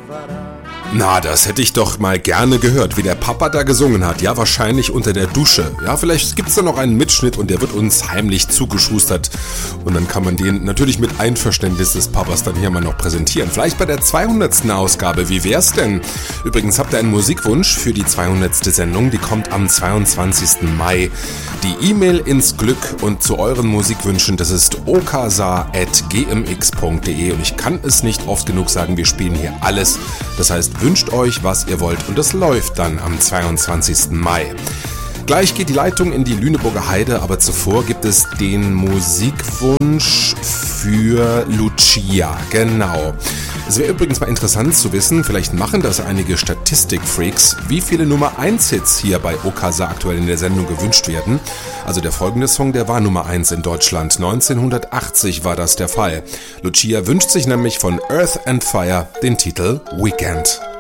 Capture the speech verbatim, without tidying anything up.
Na, das hätte ich doch mal gerne gehört, wie der Papa da gesungen hat. Ja, wahrscheinlich unter der Dusche. Ja, vielleicht gibt's da noch einen Mitschnitt und der wird uns heimlich zugeschustert. Und dann kann man den natürlich mit Einverständnis des Papas dann hier mal noch präsentieren. Vielleicht bei der zweihundertsten Ausgabe. Wie wär's denn? Übrigens habt ihr einen Musikwunsch für die zweihundertste Sendung. Die kommt am zweiundzwanzigsten Mai. Die E-Mail ins Glück und zu euren Musikwünschen, das ist okasa at g m x punkt d e. Und ich kann es nicht oft genug sagen, wir spielen hier alles. Das heißt, wünscht euch, was ihr wollt und es läuft dann am zweiundzwanzigsten Mai. Gleich geht die Leitung in die Lüneburger Heide, aber zuvor gibt es den Musikwunsch für Lucia. Genau. Es wäre übrigens mal interessant zu wissen, vielleicht machen das einige Statistikfreaks, wie viele Nummer eins Hits hier bei Okasa aktuell in der Sendung gewünscht werden. Also der folgende Song, der war Nummer eins in Deutschland. neunzehnhundertachtzig war das der Fall. Lucia wünscht sich nämlich von Earth and Fire den Titel Weekend.